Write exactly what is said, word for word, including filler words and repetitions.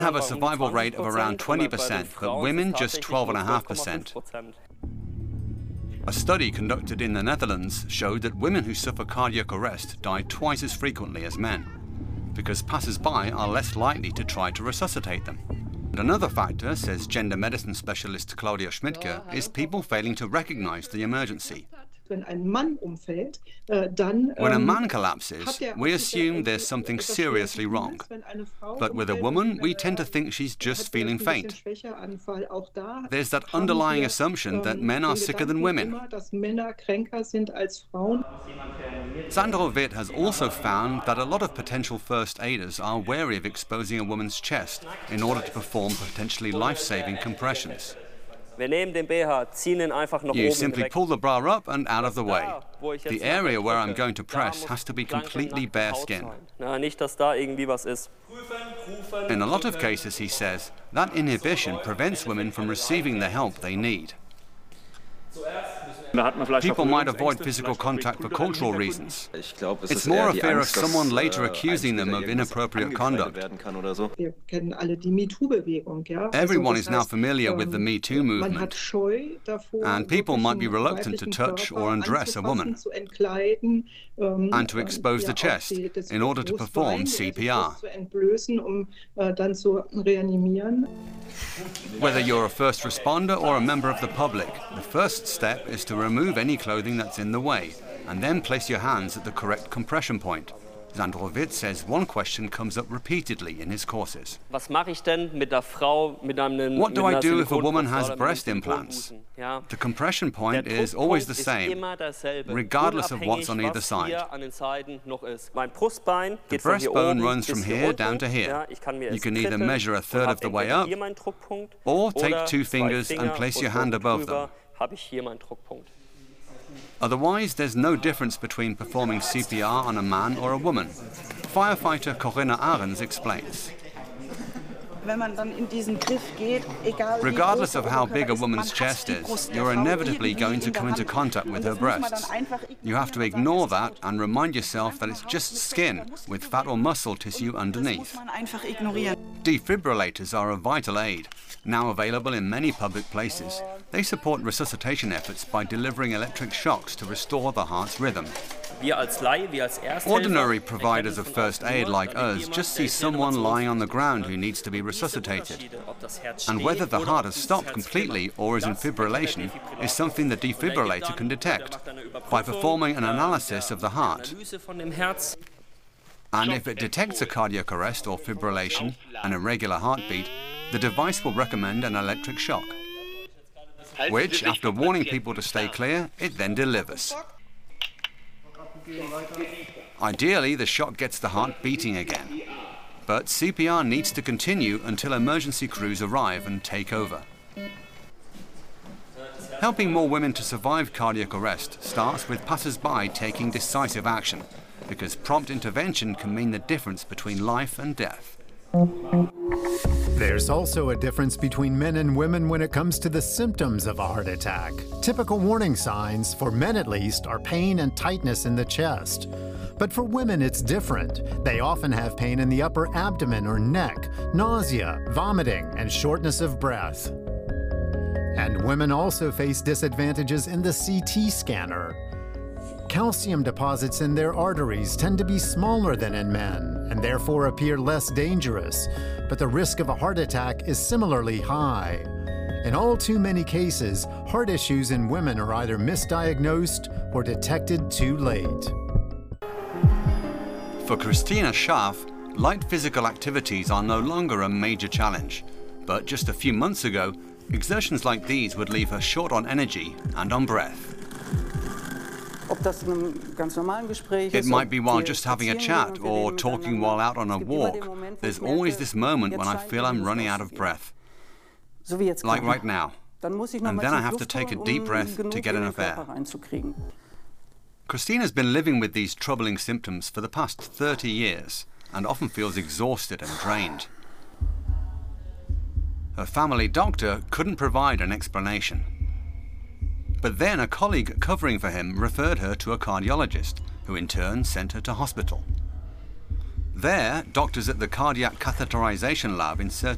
have a survival rate of around twenty percent, but women just twelve point five percent. A study conducted in the Netherlands showed that women who suffer cardiac arrest die twice as frequently as men, because passers-by are less likely to try to resuscitate them. And another factor, says gender medicine specialist Claudia Schmidtke, is people failing to recognize the emergency. When a man collapses, we assume there's something seriously wrong. But with a woman, we tend to think she's just feeling faint. There's that underlying assumption that men are sicker than women. Sandro Witt has also found that a lot of potential first aiders are wary of exposing a woman's chest in order to perform potentially life-saving compressions. You simply pull the bra up and out of the way. The area where I'm going to press has to be completely bare skin. In a lot of cases, he says, that inhibition prevents women from receiving the help they need. People might avoid physical contact for cultural reasons. It's more a fear of someone later accusing them of inappropriate conduct. Everyone is now familiar with the Me Too movement, and people might be reluctant to touch or undress a woman and to expose the chest in order to perform C P R. Whether you're a first responder or a member of the public, the first step is to remove any clothing that's in the way, and then place your hands at the correct compression point. Sandro Witt says one question comes up repeatedly in his courses. What do I do if a woman has breast implants? The compression point is always the same, regardless of what's on either side. The breastbone runs from here down to here. You can either measure a third of the way up, or take two fingers and place your hand above them. Otherwise, there's no difference between performing C P R on a man or a woman. Firefighter Corinna Ahrens explains. Regardless of how big a woman's chest is, you're inevitably going to come into contact with her breasts. You have to ignore that and remind yourself that it's just skin with fat or muscle tissue underneath. Defibrillators are a vital aid, now available in many public places. They support resuscitation efforts by delivering electric shocks to restore the heart's rhythm. Ordinary providers of first aid like us just see someone lying on the ground who needs to be resuscitated. And whether the heart has stopped completely or is in fibrillation is something the defibrillator can detect by performing an analysis of the heart. And if it detects a cardiac arrest or fibrillation, an irregular heartbeat, the device will recommend an electric shock, which, after warning people to stay clear, it then delivers. Ideally, the shock gets the heart beating again. But C P R needs to continue until emergency crews arrive and take over. Helping more women to survive cardiac arrest starts with passers-by taking decisive action, because prompt intervention can mean the difference between life and death. There's also a difference between men and women when it comes to the symptoms of a heart attack. Typical warning signs, for men at least, are pain and tightness in the chest. But for women, it's different. They often have pain in the upper abdomen or neck, nausea, vomiting, and shortness of breath. And women also face disadvantages in the C T scanner. Calcium deposits in their arteries tend to be smaller than in men and therefore appear less dangerous, but the risk of a heart attack is similarly high. In all too many cases, heart issues in women are either misdiagnosed or detected too late. For Christina Schaaf, light physical activities are no longer a major challenge. But just a few months ago, exertions like these would leave her short on energy and on breath. It might be while just having a chat or talking while out on a walk. There's always this moment when I feel I'm running out of breath. Like right now. And then I have to take a deep breath to get enough air. Christina's been living with these troubling symptoms for the past thirty years and often feels exhausted and drained. Her family doctor couldn't provide an explanation. But then a colleague covering for him referred her to a cardiologist, who in turn sent her to hospital. There, doctors at the cardiac catheterization lab insert